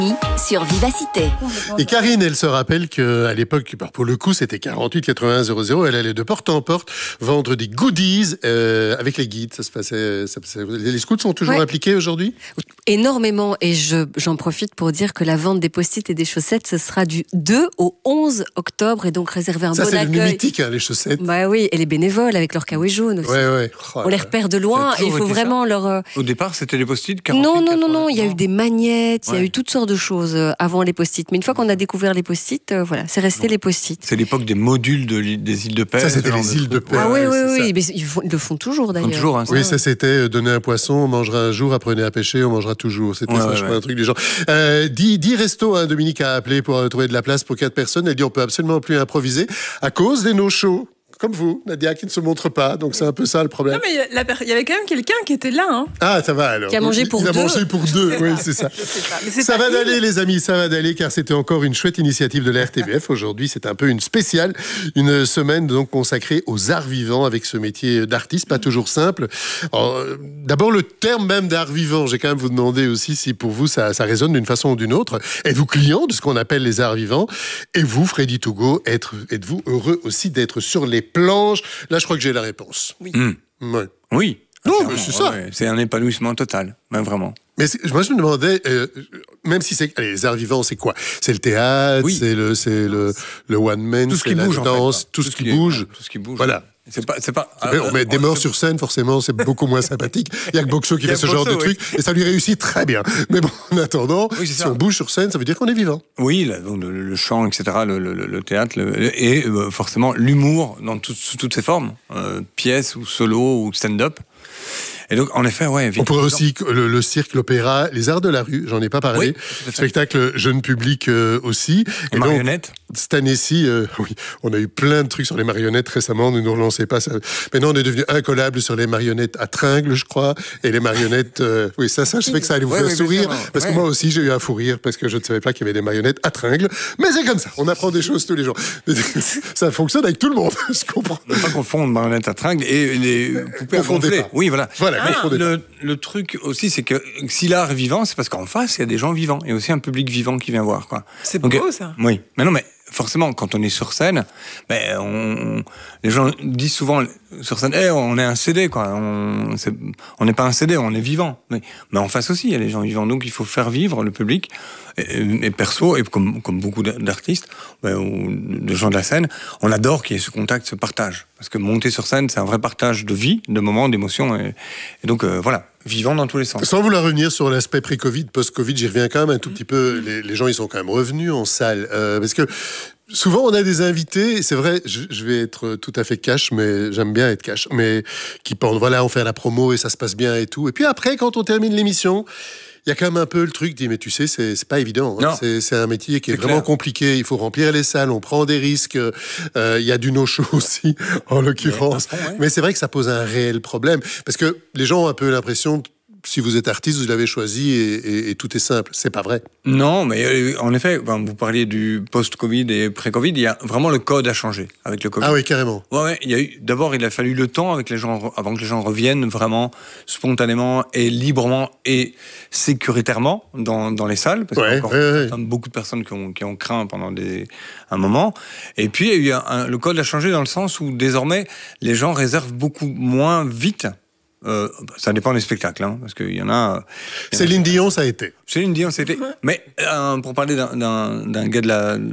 Sur Vivacité. Et Karine, elle se rappelle qu'à l'époque, pour le coup, c'était 48 81 00. Elle allait de porte en porte vendre des goodies avec les guides. Ça se passait. Les scouts sont toujours impliqués aujourd'hui ? Énormément. Et j'en profite pour dire que la vente des post-it et des chaussettes, ce sera du 2 au 11 octobre et donc réservé un bon accueil. Ça, c'est devenu mythique, hein, les chaussettes. Bah oui, et les bénévoles avec leur kawaii jaune aussi. Ouais. On les repère de loin et il faut vraiment leur. Au départ, c'était les post-it 48, Non. Il y a eu des magnettes, il y a eu toutes sortes de choses avant les post-it. Mais une fois qu'on a découvert les post-it, voilà, c'est resté les post-it. C'est l'époque des modules des îles de paix. Ça, c'était les îles de paix. Ah oui. Mais ils le font toujours d'ailleurs. Toujours, hein, ça c'était donner un poisson, on mangera un jour, apprenez à pêcher, on mangera toujours. C'était je crois, un truc du genre. 10 restos, hein, Dominique a appelé pour trouver de la place pour 4 personnes. Elle dit on peut absolument plus improviser à cause des no-shows. Comme vous, Nadia, qui ne se montre pas. Donc, c'est un peu ça le problème. Non, mais il y avait quand même quelqu'un qui était là. Hein. Ah, ça va alors. Qui a mangé pour deux. Il a mangé pour deux, oui, c'est ça. Ça va d'aller, les amis, ça va d'aller, car c'était encore une chouette initiative de la RTBF. Aujourd'hui, c'est un peu une spéciale. Une semaine donc consacrée aux arts vivants avec ce métier d'artiste, pas toujours simple. Alors, d'abord, le terme même d'art vivant. J'ai quand même vous demander aussi si pour vous, ça résonne d'une façon ou d'une autre. Êtes-vous client de ce qu'on appelle les arts vivants ? Et vous, Freddy Tougault, êtes-vous heureux aussi d'être sur les planches? Là, je crois que j'ai la réponse. Oui. Ouais. Oui. Non, mais c'est ça. Ouais, c'est un épanouissement total, vraiment. Mais moi, je me demandais, même si les arts vivants, c'est quoi ? C'est le théâtre, c'est le one man, tout ce qui bouge, la danse, en fait, tout ce qui bouge. Tout ce qui bouge. Voilà. On met des morts sur scène, forcément, c'est beaucoup moins sympathique. Il y a que Boxo qui fait ce genre de truc, et ça lui réussit très bien. Mais bon, en attendant, si on bouge sur scène, ça veut dire qu'on est vivant. Oui, le chant, etc., le théâtre, et forcément l'humour dans toutes ses formes, pièce ou solo ou stand-up. Et donc, en effet, on pourrait aussi le cirque, l'opéra, les arts de la rue, j'en ai pas parlé. Spectacle jeune public aussi. Et marionnettes. Cette année-ci, on a eu plein de trucs sur les marionnettes récemment, ne nous relancez pas. Maintenant, on est devenu incollable sur les marionnettes à tringles, je crois, et les marionnettes... ça, je sais que ça allait vous faire sourire, parce que moi aussi, j'ai eu un fou rire, parce que je ne savais pas qu'il y avait des marionnettes à tringles. Mais c'est comme ça, on apprend des choses tous les jours. Ça fonctionne avec tout le monde, je comprends. Ne pas confondre marionnettes à tringles et les poupées à gonfler. Oui, voilà. Le truc aussi, c'est que si l'art est vivant, c'est parce qu'en face, il y a des gens vivants et aussi un public vivant qui vient voir, quoi. C'est beau, ça. Oui. Mais non, mais forcément, quand on est sur scène, les gens disent souvent sur scène, on est un CD, quoi. On n'est pas un CD, on est vivant. Mais en face aussi, il y a les gens vivants. Donc, il faut faire vivre le public. Et perso, et comme beaucoup d'artistes, ou de gens de la scène, on adore qu'il y ait ce contact, ce partage. Parce que monter sur scène, c'est un vrai partage de vie, de moments, d'émotions. Et donc, vivant dans tous les sens. Sans vouloir revenir sur l'aspect pré-Covid, post-Covid, j'y reviens quand même un tout petit peu. Les gens, ils sont quand même revenus en salle. Parce que souvent, on a des invités, c'est vrai, je vais être tout à fait cash, mais j'aime bien être cash, mais qui pensent, on fait la promo et ça se passe bien et tout. Et puis après, quand on termine l'émission, il y a quand même un peu le truc, mais tu sais, c'est pas évident. Hein. C'est un métier qui est vraiment compliqué. Il faut remplir les salles, on prend des risques. Il y a du no-show aussi, en l'occurrence. Mais c'est vrai que ça pose un réel problème. Parce que les gens ont un peu l'impression... Si vous êtes artiste, vous l'avez choisi et tout est simple. C'est pas vrai. Non, mais en effet, vous parliez du post-Covid et pré-Covid, il y a vraiment le code à changer avec le Covid. Ah oui, carrément. D'abord, il a fallu le temps avec les gens avant que les gens reviennent vraiment spontanément et librement et sécuritairement dans les salles. Parce qu'il y a encore beaucoup de personnes qui ont craint pendant un moment. Et puis, il y a eu le code a changé dans le sens où désormais, les gens réservent beaucoup moins vite. Ça dépend des spectacles, parce qu'il y en a... Céline Dion, ça a été. Céline Dion, ça a été. Mais pour parler d'un gars de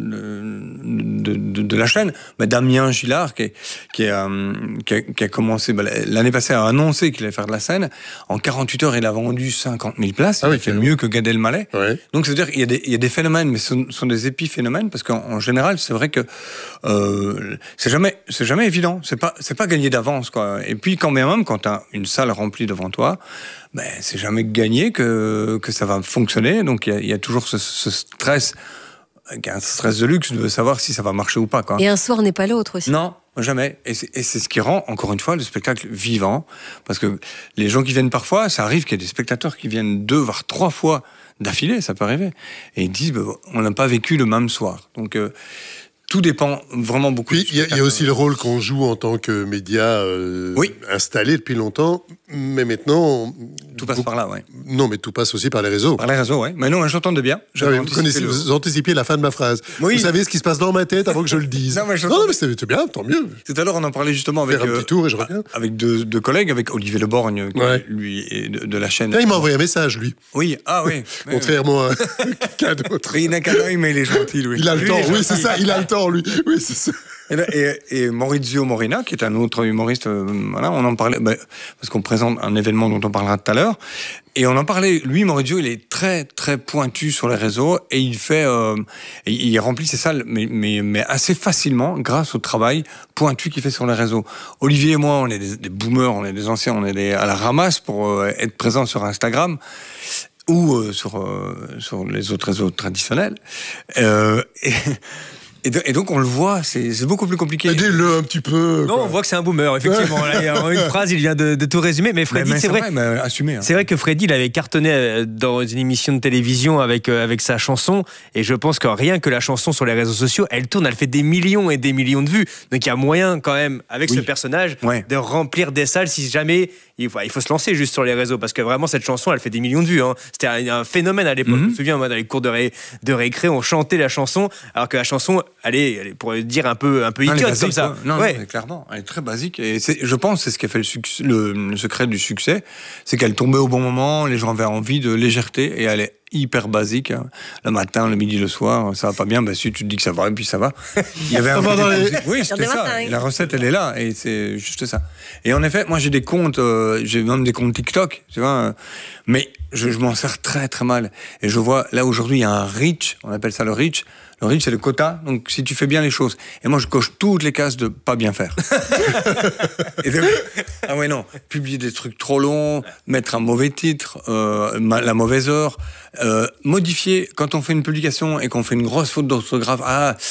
la chaîne, Damien Gillard, qui a commencé l'année passée à annoncer qu'il allait faire de la scène. En 48 heures, il a vendu 50 000 places. Il fait mieux que Gad Elmaleh. Ouais. Donc, c'est-à-dire qu'il y a des phénomènes, mais ce sont des épiphénomènes, parce qu'en général, c'est vrai que c'est jamais évident. C'est pas gagné d'avance, quoi. Et puis, quand même, quand t'as une salle remplie devant toi, c'est jamais gagné que ça va fonctionner. Donc il y a toujours ce stress, un stress de luxe de savoir si ça va marcher ou pas, quoi. Et un soir n'est pas l'autre aussi. Non, jamais. Et c'est ce qui rend, encore une fois, le spectacle vivant. Parce que les gens qui viennent parfois, ça arrive qu'il y ait des spectateurs qui viennent 2 voire 3 fois d'affilée, ça peut arriver. Et ils disent, on n'a pas vécu le même soir. Donc tout dépend vraiment beaucoup. Puis il y a aussi le rôle qu'on joue en tant que média installé depuis longtemps, mais maintenant... Tout passe par là, oui. Non, mais tout passe aussi par les réseaux. Par les réseaux, oui. Mais non, j'entendais bien. Vous anticipiez la fin de ma phrase. Oui. Vous savez ce qui se passe dans ma tête avant que je le dise. Non, mais c'est bien, tant mieux. Tout à l'heure, on en parlait justement avec... Faire un petit tour et je reviens. Avec deux collègues, avec Olivier Leborgne, lui, de la chaîne. Là, il m'a envoyé un message, lui. Oui, oui. Contrairement à quelqu'un d'autre. Il n'a qu'un œil, mais il est gentil, lui. Il a le temps, oui, c'est ça, il a le temps, lui. Oui, c'est ça. Et Maurizio Morina, qui est un autre humoriste, voilà, on en parlait, parce qu'on présente un événement dont on parlera tout à l'heure, et on en parlait, lui, Maurizio, il est très, très pointu sur les réseaux, et il remplit ses salles, mais assez facilement, grâce au travail pointu qu'il fait sur les réseaux. Olivier et moi, on est des boomers, on est des anciens, on est à la ramasse pour être présents sur Instagram, ou sur les autres réseaux traditionnels. Et donc on le voit, c'est beaucoup plus compliqué. Aidez-le un petit peu. Non, on voit que c'est un boomer, effectivement. Là, en une phrase, il vient de tout résumer. Mais Freddy, c'est vrai. Assumé, c'est vrai que Freddy, il avait cartonné dans une émission de télévision avec sa chanson. Et je pense que rien que la chanson sur les réseaux sociaux, elle tourne, elle fait des millions et des millions de vues. Donc il y a moyen quand même, avec ce personnage, de remplir des salles si jamais... Il faut se lancer juste sur les réseaux parce que vraiment cette chanson elle fait des millions de vues. C'était un phénomène à l'époque. Je me souviens, moi, dans les cours de récré, on chantait la chanson alors que la chanson elle est pour dire un peu idiote basique, comme ça. Non, clairement, elle est très basique et je pense que c'est ce qui a fait le secret du succès, c'est qu'elle tombait au bon moment, les gens avaient envie de légèreté et elle est hyper basique. Le matin, le midi, le soir, ça va pas bien, si tu te dis que ça va, et puis ça va. Il y avait Oui, c'était ça. Et la recette, elle est là, et c'est juste ça. Et en effet, moi, j'ai des comptes, j'ai même des comptes TikTok, tu vois, mais je m'en sers très, très mal. Et je vois, là, aujourd'hui, il y a un reach, on appelle ça le reach. Le reach, c'est le quota, donc si tu fais bien les choses. Et moi, je coche toutes les cases de pas bien faire. Et donc, publier des trucs trop longs, mettre un mauvais titre, la mauvaise heure, modifier, quand on fait une publication et qu'on fait une grosse faute d'orthographe,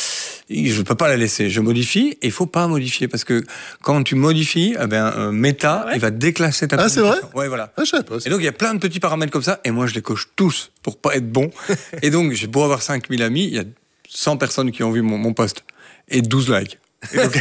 je peux pas la laisser, je modifie, et il faut pas modifier, parce que quand tu modifies, Meta, il va déclasser ta publication. Ah, c'est vrai? Ouais, voilà. Je sais pas. Et donc, il y a plein de petits paramètres comme ça, et moi, je les coche tous pour pas être bon. Et donc, j'ai beau avoir 5000 amis, il y a 100 personnes qui ont vu mon post, et 12 likes. Et, donc,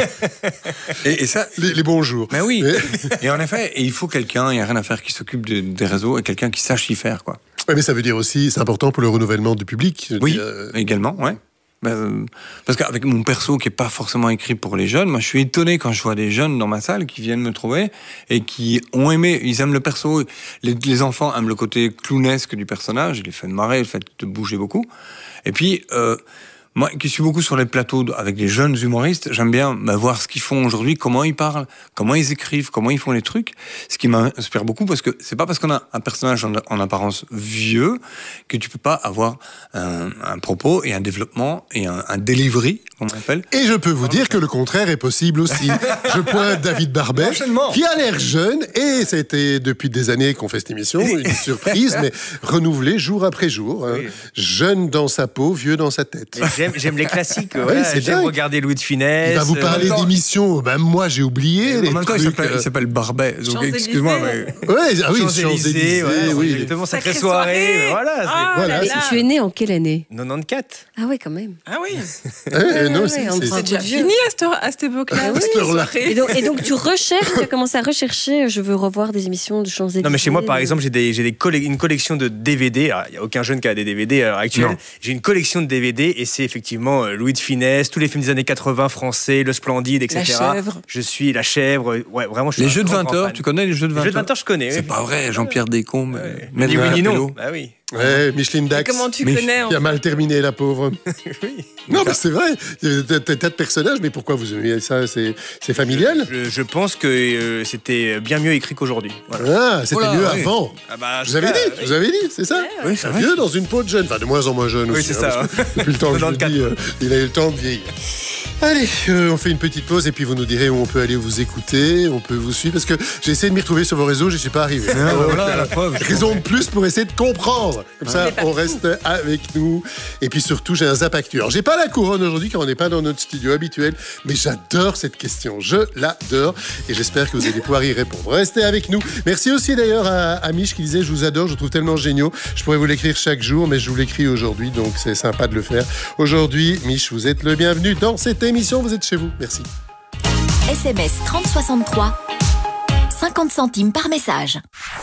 et ça... Les bons jours. Mais oui. Et en effet, il faut quelqu'un, il n'y a rien à faire, qui s'occupe des réseaux, et quelqu'un qui sache y faire, quoi. Ouais, mais ça veut dire aussi, c'est important pour le renouvellement du public. Oui, également, ouais. Parce qu'avec mon perso qui est pas forcément écrit pour les jeunes, moi je suis étonné quand je vois des jeunes dans ma salle qui viennent me trouver et qui ont aimé, ils aiment le perso, les enfants aiment le côté clownesque du personnage, il les fait marrer, le fait de bouger beaucoup. Et puis moi qui suis beaucoup sur les plateaux avec les jeunes humoristes, j'aime bien voir ce qu'ils font aujourd'hui, comment ils parlent, comment ils écrivent, comment ils font les trucs, ce qui m'inspire beaucoup parce que c'est pas parce qu'on a un personnage en apparence vieux que tu peux pas avoir un propos et un développement et un delivery, comme on appelle. Et je peux vous dire que le contraire est possible aussi. Je pointe David Barbet, qui a l'air jeune, et c'était depuis des années qu'on fait cette émission, une surprise, mais renouvelée jour après jour. Oui. Jeune dans sa peau, vieux dans sa tête. J'aime les classiques. J'aime dingue. Regarder Louis de Funès. Il va vous parler d'émissions. Même moi, j'ai oublié les trucs. Il s'appelle Barbet. Donc, excuse-moi. Champs-Élysées. Oui, exactement. Sacrée soirée. Voilà. Tu es né en quelle année? 94. Ah oui, quand même. Ah oui. Non, c'est déjà fini à cette époque-là. Et donc, tu as commencé à rechercher. Je veux revoir des émissions de Champs-Élysées. Non, mais chez moi, par exemple, j'ai une collection de DVD. Il n'y a aucun jeune qui a des DVD à l'heure actuelle. J'ai une collection de DVD et c'est effectivement Louis de Funès, tous les films des années 80 français, Le Splendide, etc. La Chèvre. Je suis La Chèvre. Ouais, vraiment, je suis les jeux de 20 heures, tu connais les jeux de 20 heures? Les jeux de 20 heures, je connais. C'est pas vrai, Jean-Pierre Descombes. Ni oui, ni non. Ah oui. Ouais, Micheline Dax. Comment tu connais qui a mal terminé, la pauvre. Oui. Non, mais c'est vrai. Il y a des tas de personnages, mais pourquoi vous aimez ça? C'est familial? Je pense que c'était bien mieux écrit qu'aujourd'hui. Voilà. Ah, c'était mieux avant. Vous avez dit, c'est ça? Oui, c'est vieux dans une peau de jeune. Enfin, de moins en moins jeune aussi. Oui, c'est ça. Depuis le temps que je le dis, il a eu le temps de vieillir. Allez, on fait une petite pause et puis vous nous direz où on peut aller vous écouter, on peut vous suivre, parce que j'ai essayé de m'y retrouver sur vos réseaux, je ne suis pas arrivé. Voilà la preuve. Raison de plus pour essayer de comprendre. Comme ça, on reste avec nous. Et puis surtout, j'ai un Zap Actu. Alors, j'ai pas la couronne aujourd'hui car on n'est pas dans notre studio habituel, mais j'adore cette question. Je l'adore et j'espère que vous allez pouvoir y répondre. Restez avec nous. Merci aussi d'ailleurs à Mich qui disait « Je vous adore, je vous trouve tellement géniaux. Je pourrais vous l'écrire chaque jour, mais je vous l'écris aujourd'hui, donc c'est sympa de le faire. » Aujourd'hui, Mich, vous êtes le bienvenu dans cette émission. Vous êtes chez vous. Merci. SMS 3063, 50 centimes par message.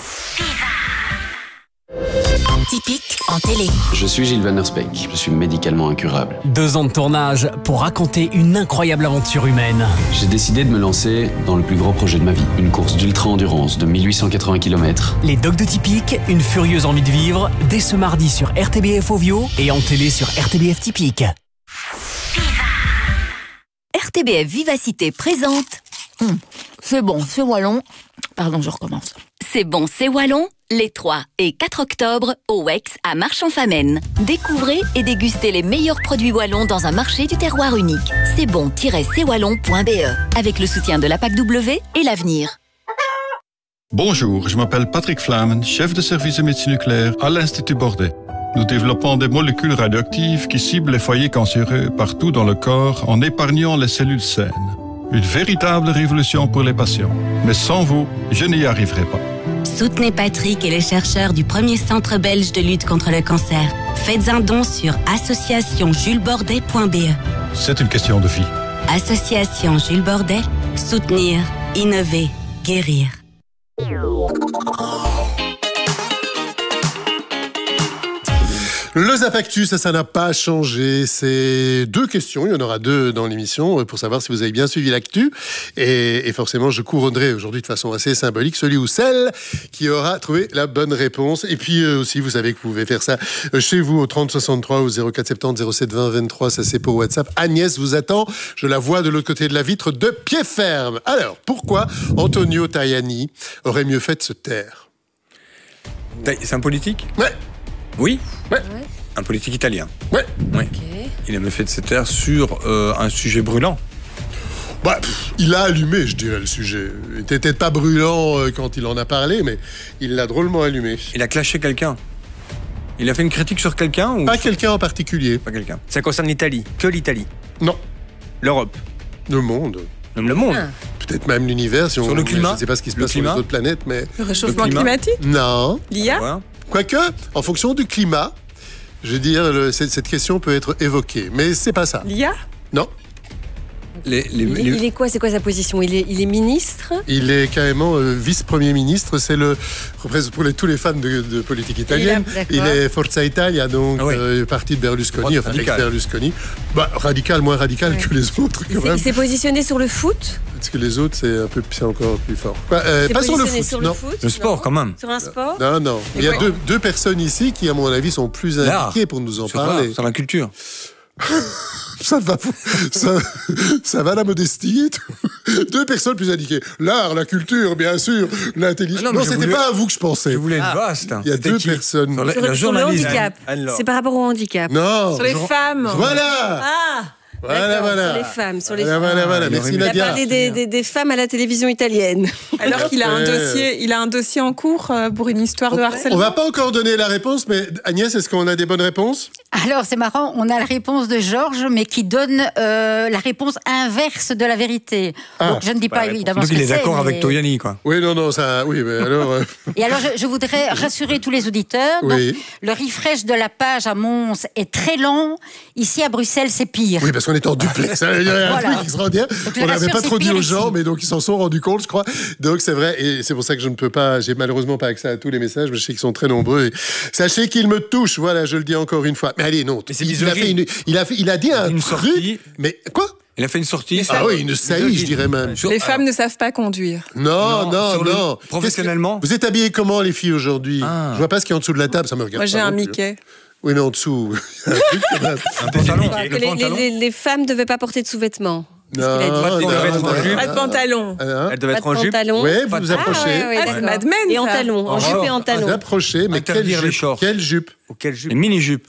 Typique en télé. Je suis Gilles Van Der Speck, je suis médicalement incurable. 2 ans de tournage pour raconter une incroyable aventure humaine. J'ai décidé de me lancer dans le plus gros projet de ma vie, une course d'ultra-endurance de 1880 km. Les Dogs de Typique, une furieuse envie de vivre, dès ce mardi sur RTBF Ovio et en télé sur RTBF Typique. RTBF Vivacité présente. C'est bon, c'est wallon. Pardon, je recommence. C'est bon, c'est wallon. Les 3 et 4 octobre au WEX à Marchand-Famenne. Découvrez et dégustez les meilleurs produits wallons dans un marché du terroir unique. C'est bon-cwallon.be avec le soutien de la PAC-W et l'Avenir. Bonjour, je m'appelle Patrick Flamen, chef de service de médecine nucléaire à l'Institut Bordet. Nous développons des molécules radioactives qui ciblent les foyers cancéreux partout dans le corps en épargnant les cellules saines. Une véritable révolution pour les patients. Mais sans vous, je n'y arriverai pas. Soutenez Patrick et les chercheurs du premier centre belge de lutte contre le cancer. Faites un don sur associationjulesbordet.be. C'est une question de vie. Association Jules Bordet, soutenir, innover, guérir. Le Zap Actu, ça n'a pas changé. C'est 2 questions. Il y en aura 2 dans l'émission pour savoir si vous avez bien suivi l'actu. Et forcément, je couronnerai aujourd'hui de façon assez symbolique celui ou celle qui aura trouvé la bonne réponse. Et puis aussi, vous savez que vous pouvez faire ça chez vous au 3063 ou 0470 07 20 23. Ça, c'est pour WhatsApp. Agnès vous attend. Je la vois de l'autre côté de la vitre de pied ferme. Alors, pourquoi Antonio Tajani aurait mieux fait de se taire? C'est un politique? Ouais. Oui. Ouais. Un politique italien. Ouais. Okay. Il a mieux fait de se taire sur un sujet brûlant. Bah, il a allumé, je dirais, le sujet. Il n'était peut-être pas brûlant quand il en a parlé, mais il l'a drôlement allumé. Il a clashé quelqu'un. Il a fait une critique sur quelqu'un ou... Pas quelqu'un en particulier. Pas quelqu'un. Ça concerne l'Italie. Que l'Italie? Non. L'Europe. Le monde. Le monde. Peut-être même l'univers. Si sur le climat. Je ne sais pas ce qui se passe sur les autres planètes, mais... Le réchauffement climatique? Non. L'IA? Ouais. Quoique, en fonction du climat, je veux dire, cette question peut être évoquée. Mais c'est pas ça. L'IA? Non. Il est quoi? C'est quoi sa position? Il est ministre? Il est carrément vice-premier ministre. C'est pour tous les fans de politique italienne. Il est Forza Italia, donc parti de Berlusconi, enfin ex-Berlusconi. Bah, moins radical que les autres quand même. Il s'est positionné sur le foot? Parce que les autres, c'est encore plus fort. Pas sur le foot, non. Le sport, quand même. Sur un sport? Non. Il y a deux personnes ici qui, à mon avis, sont plus indiquées pour nous en parler. Sur la culture. Ça va la modestie. 2 personnes plus indiquées. L'art, la culture, bien sûr, l'intelligence. Non, c'était pas à vous que je pensais. Je voulais être vaste. Il y a 2 personnes. Sur le handicap. C'est par rapport au handicap. Non. Sur les femmes. Voilà. Voilà. Sur les femmes. Voilà. Merci Nadia. Il a parlé des femmes à la télévision italienne. Alors qu'il a un dossier en cours pour une histoire de harcèlement. On va pas encore donner la réponse, mais Agnès, est-ce qu'on a des bonnes réponses? Alors, c'est marrant, on a la réponse de Georges, mais qui donne la réponse inverse de la vérité. Donc, je ne dis pas évidemment donc ce que c'est. Donc, il est d'accord avec Tajani, quoi. Oui, non, ça... Oui, mais alors... Et alors, je voudrais rassurer tous les auditeurs. Oui. Donc, le refresh de la page à Mons est très lent. Ici, à Bruxelles, c'est pire. Oui, parce qu'on est en duplex. Il y a un truc extraordinaire. On n'avait pas trop dit aux gens, mais donc ils s'en sont rendus compte, je crois. Donc, c'est vrai. Et c'est pour ça que je ne peux pas... J'ai malheureusement pas accès à tous les messages, mais je sais qu'ils sont très nombreux. Et sachez qu'ils me touchent. Voilà, je le dis encore une fois. Mais allez, non. Il a dit un truc. Mais quoi? Il a fait une sortie. Ah oui, une saillie, je dirais même. Les femmes ne savent pas conduire. Non. Professionnellement. Vous êtes habillés comment, les filles, aujourd'hui? Je vois pas ce qu'il y a en dessous de la table, ça me regarde. Moi, j'ai un Mickey. Oui, mais en dessous, il y a un truc quand même. Un pantalon. Les femmes ne devaient pas porter de sous-vêtements. Non, pas de pantalon. Elle devait être en jupe. Oui, vous vous approchez. C'est Mad Men. Et en talons, en jupe et en talons. Vous approchez, mais quelle jupe? Quelle jupe? Une mini-jupe.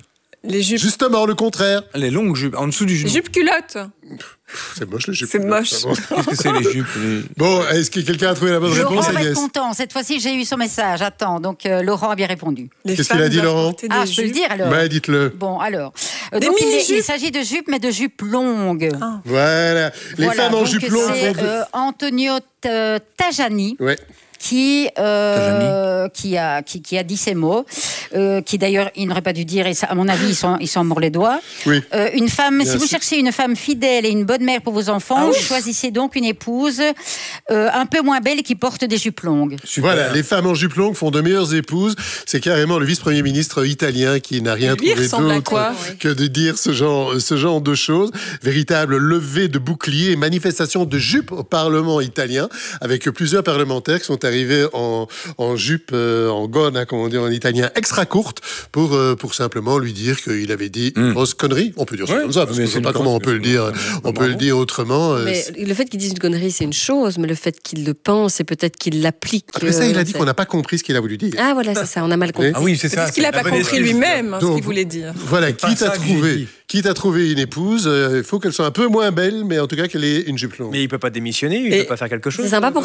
Les jupes. Justement, le contraire. Les longues jupes, en dessous du genou. Jupes culottes. C'est moche, les jupes. C'est moche. Qu'est-ce que c'est les jupes Bon, est-ce que quelqu'un a trouvé la bonne réponse, Laurent va Agnès? être content. Cette fois-ci, j'ai eu son message. Attends, donc Laurent a bien répondu. Qu'est-ce qu'il a dit, Laurent? Ah, je peux le dire alors? Bah, dites-le. Bon, alors. Des Donc, mini-jupes. il s'agit de jupes, mais de jupes longues. Ah. Voilà. Les femmes en donc jupe longue c'est, font... Antonio Tajani. Ouais. Qui a dit ces mots, qui d'ailleurs il n'aurait pas dû dire, et ça, à mon avis ils sont morts les doigts. Oui. Une femme, Bien si vous sûr. cherchez une femme fidèle et une bonne mère pour vos enfants, choisissez donc une épouse un peu moins belle qui porte des jupes longues. Voilà, les femmes en jupe longue font de meilleures épouses. C'est carrément le vice-premier ministre italien qui n'a rien Lui, il trouvé ressemble à d'autre quoi que de dire ce genre de choses. Véritable levée de boucliers et manifestation de jupe au Parlement italien, avec plusieurs parlementaires qui sont arrivés en jupe, en gonna, comme on dit en italien, extra courte, pour simplement lui dire qu'il avait dit une grosse connerie. On peut dire ça comme ça, parce que je ne sais pas comment on peut le dire. On peut le dire autrement. Mais le fait qu'il dise une connerie, c'est une chose, mais le fait qu'il le pense et peut-être qu'il l'applique. Après ça, il a dit qu'on n'a pas compris ce qu'il a voulu dire. Ah voilà, c'est ça, on a mal compris. Ah oui, c'est ça. Parce qu'il n'a pas compris lui-même ce qu'il voulait dire. Voilà, quitte à trouver une épouse, il faut qu'elle soit un peu moins belle, mais en tout cas qu'elle ait une jupe longue. Mais il peut pas démissionner, il peut pas faire quelque chose. C'est sympa pour